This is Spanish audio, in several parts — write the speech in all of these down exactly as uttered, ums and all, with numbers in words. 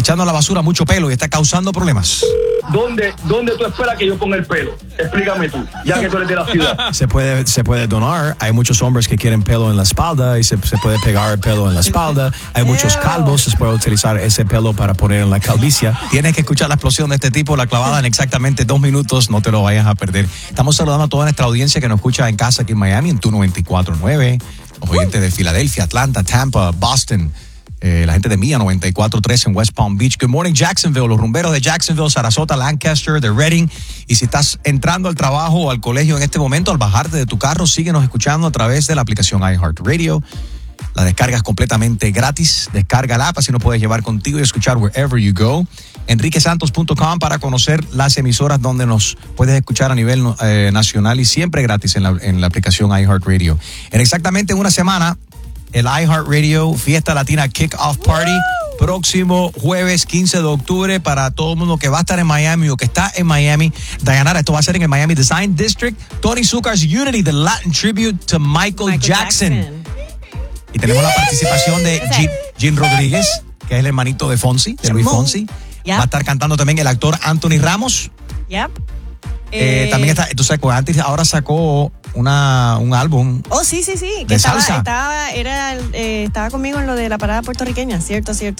echando a la basura mucho pelo y está causando problemas. ¿Dónde, ¿Dónde tú esperas que yo ponga el pelo? Explícame tú, ya que tú eres de la ciudad. Se puede, se puede donar. Hay muchos hombres que quieren pelo en la espalda y se, se puede pegar el pelo en la espalda. Hay muchos calvos, se puede utilizar ese pelo para poner en la calvicie. Tienes que escuchar la explosión de este tipo, la clavada en exactamente dos minutos. No te lo vayas a perder. Estamos saludando a toda nuestra audiencia que nos escucha en casa aquí en Miami, en tu noventa y cuatro punto nueve. Los oyentes de Filadelfia, Atlanta, Tampa, Boston. Eh, la gente de Mía noventa y cuatro punto tres en West Palm Beach. Good morning, Jacksonville. Los rumberos de Jacksonville, Sarasota, Lancaster, de Reading. Y si estás entrando al trabajo o al colegio en este momento, al bajarte de tu carro, síguenos escuchando a través de la aplicación iHeartRadio. La descargas completamente gratis. Descarga la app, así no puedes llevar contigo y escuchar wherever you go. enrique santos punto com para conocer las emisoras donde nos puedes escuchar a nivel eh, nacional y siempre gratis en la, en la aplicación iHeartRadio. En exactamente una semana, el iHeartRadio Fiesta Latina Kick-Off Party, próximo jueves quince de octubre, para todo el mundo que va a estar en Miami o que está en Miami. Dayanara, esto va a ser en el Miami Design District. Tony Zuccar's Unity, the Latin tribute to Michael, Michael Jackson. Jackson. Y tenemos la participación de Gin, Gin Rodríguez, que es el hermanito de Fonsi, de Luis Fonsi. Yep. Va a estar cantando también el actor Anthony Ramos. Yep. Eh, eh, también está, tú sabes, antes ahora sacó una, un álbum. Oh, sí, sí, sí. Que de estaba, salsa. Estaba, era, eh, estaba conmigo en lo de la parada puertorriqueña, cierto, cierto.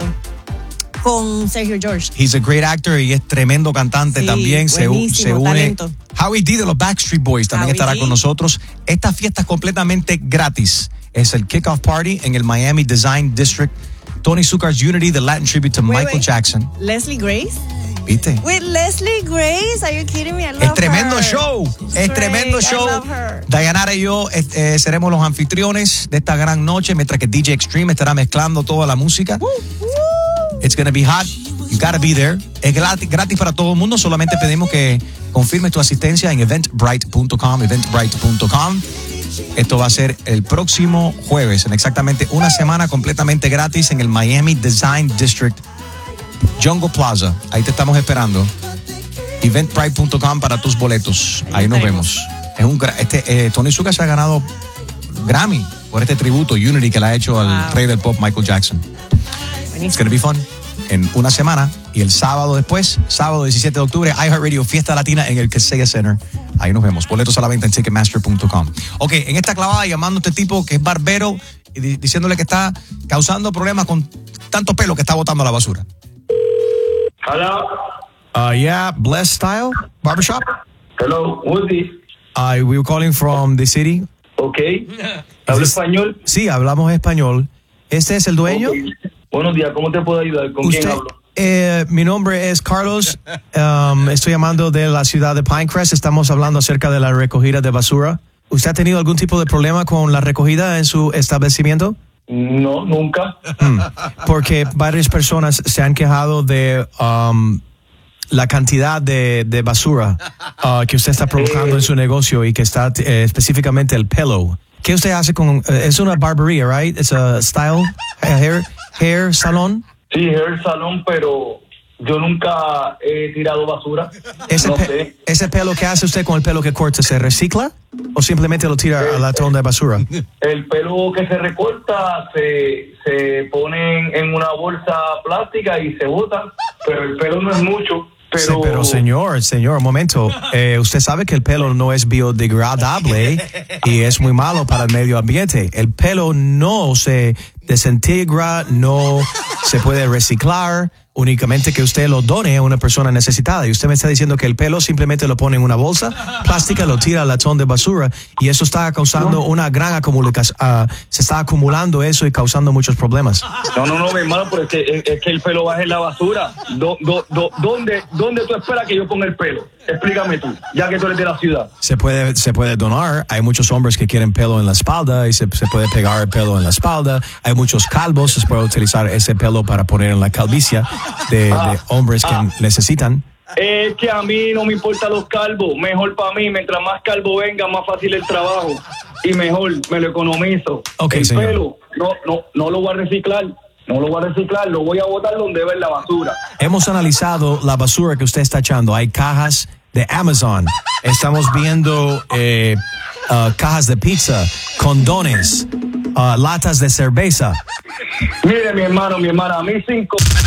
Con Sergio George. He's a great actor y es tremendo cantante, sí, también. Se, se une. Talento. Howie D de los Backstreet Boys también Howie estará D. con nosotros. Esta fiesta es completamente gratis. Es el Kickoff Party en el Miami Design District. Tony Zuccar's Unity, the Latin tribute to wait, Michael wait. Jackson. Leslie Grace. ¿Viste? With Leslie Grace, are you kidding me? I love es tremendo her. show, It's es great. tremendo show. Dayanara y yo eh, seremos los anfitriones de esta gran noche, mientras que D J Extreme estará mezclando toda la música. Woo, woo. It's gonna be hot. You gotta be there. Es gratis, gratis para todo el mundo. Solamente pedimos que confirmes tu asistencia en eventbrite punto com, eventbrite punto com. Esto va a ser el próximo jueves, en exactamente una semana, completamente gratis en el Miami Design District, Jungle Plaza. Ahí te estamos esperando. eventbrite punto com para tus boletos. Ahí nos vemos. Es un este eh, Tony Zuccar se ha ganado Grammy por este tributo Unity que le ha hecho al wow. rey del pop Michael Jackson. Buenísimo. It's gonna be fun. En una semana y el sábado después, sábado diecisiete de octubre, iHeartRadio Fiesta Latina en el Kaseya Center. Ahí nos vemos. Boletos a la venta en ticketmaster punto com. Ok, en esta clavada llamando a este tipo que es barbero y di- diciéndole que está causando problemas con tanto pelo que está botando a la basura. Hello. Uh, yeah, Bless Style Barbershop. Hello, who's this? Uh, we were calling from the city. Okay. ¿Habla español? Sí, hablamos español. ¿Este es el dueño? Okay. Buenos días, ¿cómo te puedo ayudar? ¿Con ¿Usted? quién hablo? Eh, mi nombre es Carlos. Um, estoy llamando de la ciudad de Pinecrest. Estamos hablando acerca de la recogida de basura. ¿Usted ha tenido algún tipo de problema con la recogida en su establecimiento? No, nunca. Mm, porque varias personas se han quejado de um, la cantidad de, de basura uh, que usted está provocando eh, en su negocio y que está eh, específicamente el pelo. ¿Qué usted hace con...? Uh, es una barbería, right? Es a style, hair, hair salon. Sí, hair salon, pero yo nunca he tirado basura. ¿Ese, no pe- sé. ¿Ese pelo que hace usted con el pelo que corta se recicla o simplemente lo tira a la tonda de basura? El pelo que se recorta se, se pone en una bolsa plástica y se bota, pero el pelo no es mucho. Pero, sí, pero señor, señor, un momento. Eh, usted sabe que el pelo no es biodegradable y es muy malo para el medio ambiente. El pelo no se desintegra, no se puede reciclar, únicamente que usted lo done a una persona necesitada. Y usted me está diciendo que el pelo simplemente lo pone en una bolsa plástica, lo tira al latón de basura y eso está causando una gran acumulación. Uh, se está acumulando eso y causando muchos problemas. No, no, no, mi hermano, pero es que, es, es que el pelo baja en la basura. Do, do, do, ¿dónde, ¿Dónde tú esperas que yo ponga el pelo? Explícame tú, ya que tú eres de la ciudad. Se puede, se puede donar. Hay muchos hombres que quieren pelo en la espalda y se, se puede pegar el pelo en la espalda. Hay muchos calvos, se puede utilizar ese pelo para poner en la calvicie de, ah, de hombres que ah. necesitan. Es que a mí no me importan los calvos. Mejor para mí, mientras más calvo venga, más fácil el trabajo. Y mejor, me lo economizo. Okay, el señor. pelo, no, no, no lo voy a reciclar. No lo voy a reciclar, lo voy a botar donde va en la basura. Hemos analizado la basura que usted está echando. Hay cajas de Amazon. Estamos viendo eh, uh, cajas de pizza, condones, uh, latas de cerveza. Mire, mi hermano, mi hermana, a mí cinco...